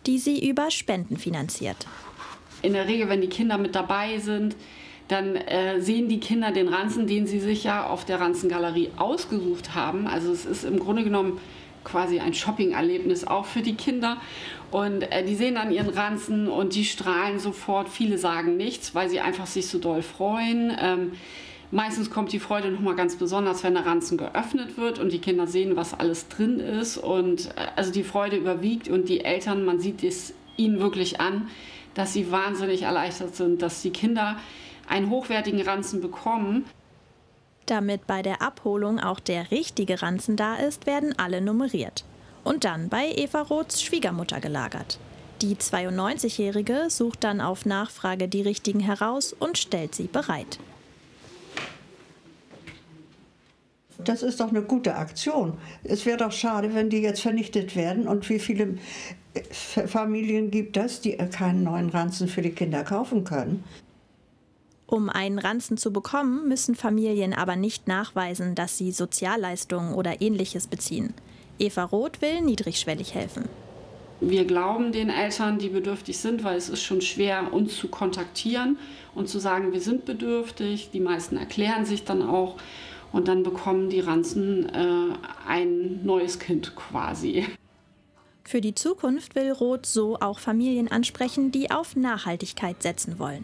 die sie über Spenden finanziert. In der Regel, wenn die Kinder mit dabei sind, dann sehen die Kinder den Ranzen, den sie sich ja auf der Ranzengalerie ausgesucht haben. Also es ist im Grunde genommen quasi ein Shopping-Erlebnis auch für die Kinder. Und die sehen dann ihren Ranzen und die strahlen sofort. Viele sagen nichts, weil sie einfach sich so doll freuen. Meistens kommt die Freude nochmal ganz besonders, wenn der Ranzen geöffnet wird und die Kinder sehen, was alles drin ist. Und also die Freude überwiegt und die Eltern, man sieht es ihnen wirklich an, dass sie wahnsinnig erleichtert sind, dass die Kinder einen hochwertigen Ranzen bekommen. Damit bei der Abholung auch der richtige Ranzen da ist, werden alle nummeriert. Und dann bei Eva Roths Schwiegermutter gelagert. Die 92-Jährige sucht dann auf Nachfrage die richtigen heraus und stellt sie bereit. Das ist doch eine gute Aktion. Es wäre doch schade, wenn die jetzt vernichtet werden. Und wie viele Familien gibt es, die keinen neuen Ranzen für die Kinder kaufen können? Um einen Ranzen zu bekommen, müssen Familien aber nicht nachweisen, dass sie Sozialleistungen oder Ähnliches beziehen. Eva Roth will niedrigschwellig helfen. Wir glauben den Eltern, die bedürftig sind, weil es ist schon schwer, uns zu kontaktieren und zu sagen, wir sind bedürftig. Die meisten erklären sich dann auch. Und dann bekommen die Ranzen ein neues Kind quasi. Für die Zukunft will Roth so auch Familien ansprechen, die auf Nachhaltigkeit setzen wollen.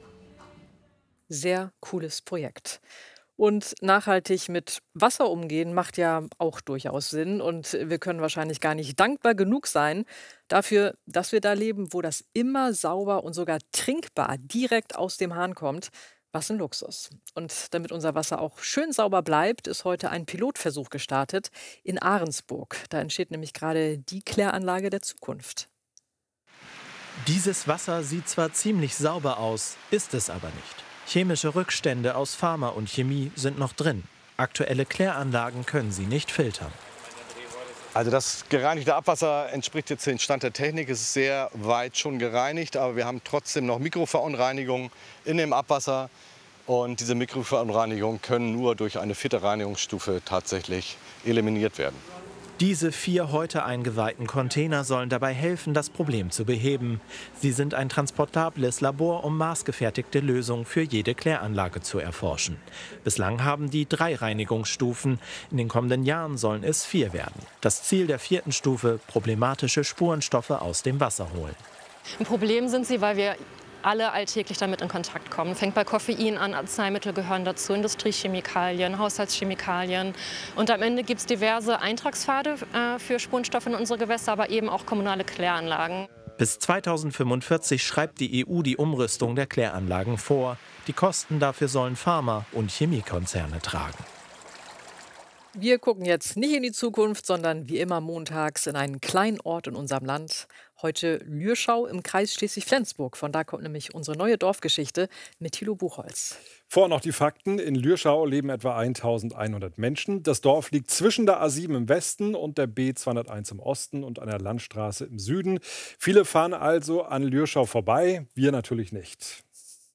Sehr cooles Projekt. Und nachhaltig mit Wasser umgehen macht ja auch durchaus Sinn. Und wir können wahrscheinlich gar nicht dankbar genug sein dafür, dass wir da leben, wo das immer sauber und sogar trinkbar direkt aus dem Hahn kommt. Was ein Luxus. Und damit unser Wasser auch schön sauber bleibt, ist heute ein Pilotversuch gestartet in Ahrensburg. Da entsteht nämlich gerade die Kläranlage der Zukunft. Dieses Wasser sieht zwar ziemlich sauber aus, ist es aber nicht. Chemische Rückstände aus Pharma und Chemie sind noch drin. Aktuelle Kläranlagen können sie nicht filtern. Also das gereinigte Abwasser entspricht jetzt dem Stand der Technik. Es ist sehr weit schon gereinigt, aber wir haben trotzdem noch Mikroverunreinigungen in dem Abwasser. Und diese Mikroverunreinigungen können nur durch eine vierte Reinigungsstufe tatsächlich eliminiert werden. Diese 4 heute eingeweihten Container sollen dabei helfen, das Problem zu beheben. Sie sind ein transportables Labor, um maßgefertigte Lösungen für jede Kläranlage zu erforschen. Bislang haben die 3 Reinigungsstufen. In den kommenden Jahren sollen es 4 werden. Das Ziel der 4. Stufe: problematische Spurenstoffe aus dem Wasser holen. Ein Problem sind sie, weil wir alle alltäglich damit in Kontakt kommen. Fängt bei Koffein an, Arzneimittel gehören dazu, Industriechemikalien, Haushaltschemikalien. Und am Ende gibt es diverse Eintragspfade für Spurenstoffe in unsere Gewässer, aber eben auch kommunale Kläranlagen. Bis 2045 schreibt die EU die Umrüstung der Kläranlagen vor. Die Kosten dafür sollen Pharma- und Chemiekonzerne tragen. Wir gucken jetzt nicht in die Zukunft, sondern wie immer montags in einen kleinen Ort in unserem Land. Heute Lürschau im Kreis Schleswig-Flensburg. Von da kommt nämlich unsere neue Dorfgeschichte mit Thilo Buchholz. Vorher noch die Fakten. In Lürschau leben etwa 1100 Menschen. Das Dorf liegt zwischen der A7 im Westen und der B201 im Osten und einer Landstraße im Süden. Viele fahren also an Lürschau vorbei, wir natürlich nicht.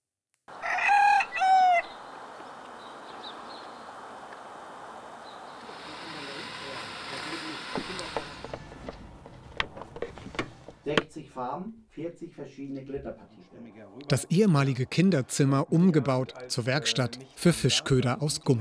Farben, 40 verschiedene Glitterpartien. Das ehemalige Kinderzimmer umgebaut zur Werkstatt für Fischköder aus Gummi.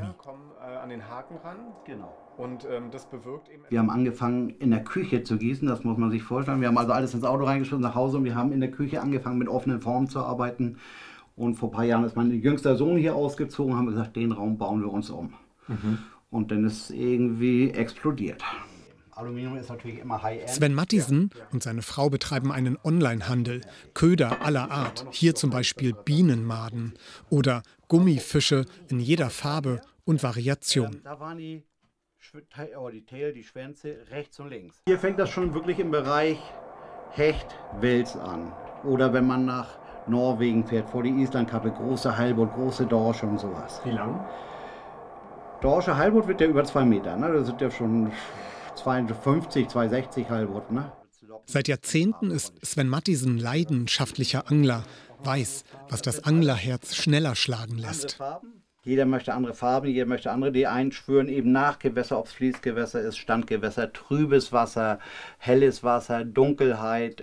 Wir haben angefangen, in der Küche zu gießen, das muss man sich vorstellen. Wir haben also alles ins Auto reingeschmissen nach Hause und wir haben in der Küche angefangen, mit offenen Formen zu arbeiten. Und vor ein paar Jahren ist mein jüngster Sohn hier ausgezogen und haben gesagt, den Raum bauen wir uns um. Und dann ist es irgendwie explodiert. Aluminium ist natürlich immer High-End. Sven Mattisen und seine Frau betreiben einen Onlinehandel. Köder aller Art. Hier zum Beispiel Bienenmaden oder Gummifische in jeder Farbe und Variation. Da waren die Tail, die Schwänze rechts und links. Hier fängt das schon wirklich im Bereich Hecht, Wels an. Oder wenn man nach Norwegen fährt, vor die Islandkappe, große Heilbutt, große Dorsche und sowas. Wie lang? Dorsche Heilbutt wird ja über 2 Meter. Ne? Das sind ja schon 250, 260 Heilbutt. Ne? Seit Jahrzehnten ist Sven Mattisen leidenschaftlicher Angler, weiß, was das Anglerherz schneller schlagen lässt. Jeder möchte andere Farben, jeder möchte andere. Die einen schwören eben nach Gewässer, ob es Fließgewässer ist, Standgewässer, trübes Wasser, helles Wasser, Dunkelheit,